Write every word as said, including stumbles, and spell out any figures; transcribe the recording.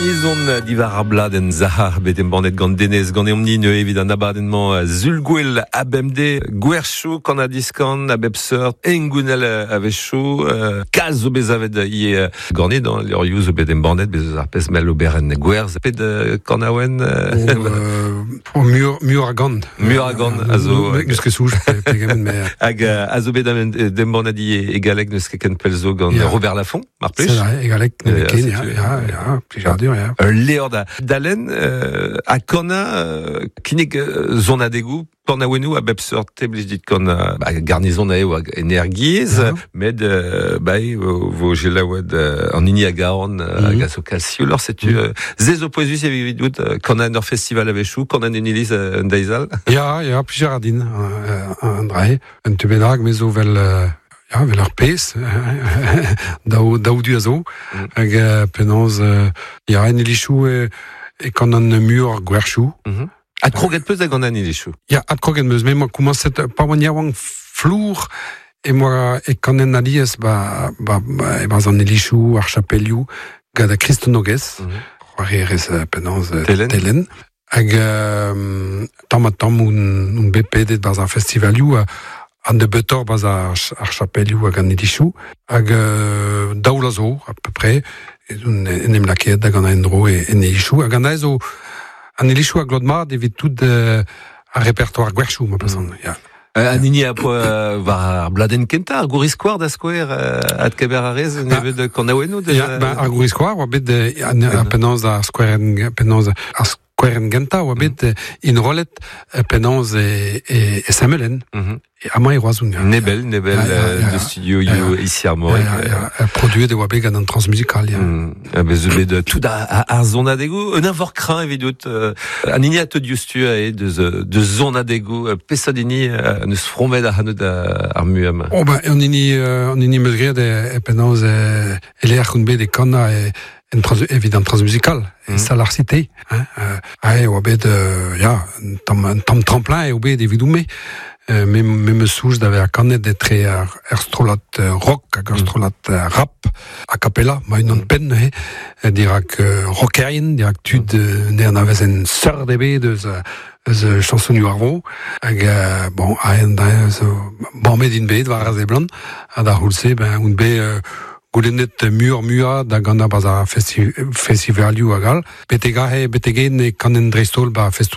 Garnison divar bladen zahar betem bandet gant denez gant eomni ne evit an abadennement zulgwel abemde gwerchou kan a diskan a bepseur engounel a vechou kaz zo bezavet ie gant dans leur use o betem bandet bez ar pez mel oberen gwerz ped kan awen o mur mur a gant mur a gant a zo neus ket souj hag a zo bedem dem bandet ie egalek neus ket ken pelzo gant Robert Laffont mar plech c'est vrai egalek ne ken ya ya plijar dur ya Léor d'Alen euh, a kona euh, kinek euh, zona degou pan a wenou a bepseur te blij dit kona bah, garnison a eo a energiez yeah. Med euh, bai vo gelawed euh, an ini a garon euh, mm-hmm. Gas o kalsio lor setu mm-hmm. euh, zez o poezus evit vidout euh, kona an ur festival a vechou kona an enilis euh, an daizal ya ya plijar adin an dre un tebenag mezo vel euh, ja, vel ar pez, daou, daou du a zo, mm. hag uh, penaz, uh, ya en elichou e, e kan an mur gwerchou. Mm-hmm. Ad kroget peus hag an an elichou? Ya, ad kroget meus, me moi koumanset, pa oan ya oan flour, e moi, e kan en aliez, ba, ba, ba, e baz an elichou, ar chapeliou, gada kristonogez, c'hoari mm-hmm. erez uh, penaz uh, telen. telen. Hag, uh, tam a tam un, un bepedet baz ar festivalioù, uh, an de betor baz ar, ar chapeliou hag an elichou, hag euh, daoul a zo, a peu près, en em laket hag an a endro e, en elichou, hag an a zo, an elichou hag lodmar evit tout euh, ar repertoire gwerchou, ma pesan, mm. ya. Uh, an ini a po uh, var bladen kenta, ar gouriskoar da skouer uh, ad keber a rez, nevet de kan a oeno de... Ya, ba, ar gouriskoar, oa bet de, an, a penaz ar skouer penaz ar skouer genta, oa bet mm. in rolet penaz e, e, e Samelen. Mm-hmm. Ama e roazoun. Nebel, nebel ja, ja, ja, de studio ja, ja, ici ar Morek. Ja, ja, ja, produit de oabeg an an transmusical. Ja. Mm. Ja, bez eus bet tout a, ar zona degou, un avor kran evidout, uh, an ini a te diustu a e de, de zona degou, uh, pesad ini uh, neus fromet a haneut ar muam. Oh, ba, an ini, uh, an ini meus gret e, e penaz e, e le ar koun bet e kana e, en trans, evident transmusical, mm. e salarcité. Hein, uh, a e oabed, uh, ja, tam, tam tremplin e oabed evidou me. Uh, me, me me souj d'ave a kanet d'etre ar, ar strolat uh, rock hag ar strolat uh, rap a capella, ma un an pen he, dirak uh, rockerin, dirak tud uh, ne an avez en seur debe deus uh, eus uh, chansonioù ar vo, hag uh, bon, a en da eus uh, banmet din bet war a zeblan, a da houlse, ben, un be uh, goulennet mur mua da gana baz a festi, festivalioù a gal, betega he, betegen e kanen dreistol ba festoù